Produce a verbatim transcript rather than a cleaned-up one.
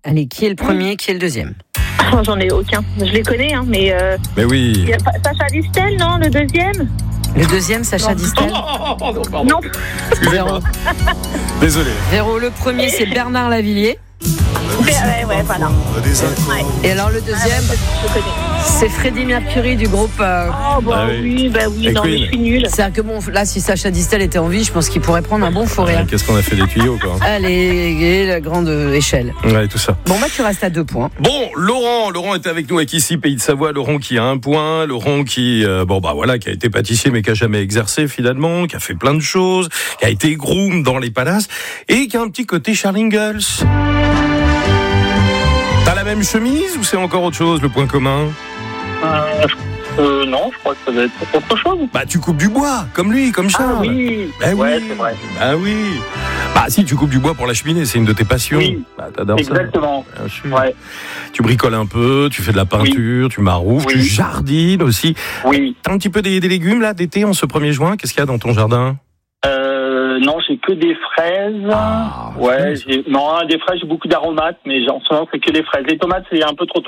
Allez, qui est le premier, qui est le deuxième? Oh, j'en ai aucun. Je les connais, hein, mais... Euh, mais oui. Il y a pas Sacha Distel, non, le deuxième? Le deuxième, Sacha Distel? Oh, pardon, pardon. Non. Excusez-moi. Désolé. Véro, le premier, c'est Bernard Lavilliers. Mais, ouais, ouais, voilà. Ouais. Et alors le deuxième, Je connais. c'est Freddie Mercury du groupe... Euh... Oh, bah Ah oui, oui. bah oui, Et non, Queen. mais je suis nulle. C'est-à-dire que bon, là, si Sacha Distel était en vie, je pense qu'il pourrait prendre un bon fou rire. Ouais, qu'est-ce qu'on a fait des tuyaux, quoi. Allez, et la grande échelle. Ouais, tout ça. Bon, bah, tu restes à deux points. Bon, Laurent, Laurent est avec nous avec ici Pays de Savoie. Laurent qui a un point, Laurent qui, euh, bon bah voilà, qui a été pâtissier mais qui a jamais exercé finalement, qui a fait plein de choses, qui a été groom dans les palaces et qui a un petit côté Charles Ingalls. T'as la même chemise ou c'est encore autre chose le point commun? Euh, euh, non, je crois que ça va être autre chose. Bah tu coupes du bois, comme lui, comme Charles. Ah oui, Bah ouais, oui. c'est vrai. Bah oui. Bah si, tu coupes du bois pour la cheminée, c'est une de tes passions. Oui, bah, t'adores exactement. ça. Bien sûr. Ouais. Tu bricoles un peu, tu fais de la peinture, tu marouves, Oui. tu jardines aussi. Oui. T'as un petit peu des, des légumes là d'été en ce premier juin. Qu'est-ce qu'il y a dans ton jardin? Euh, non, j'ai que des fraises. Ah, ouais, fraises. j'ai, non, des fraises, j'ai beaucoup d'aromates, mais en ce moment, c'est que des fraises. Les tomates, c'est un peu trop tôt.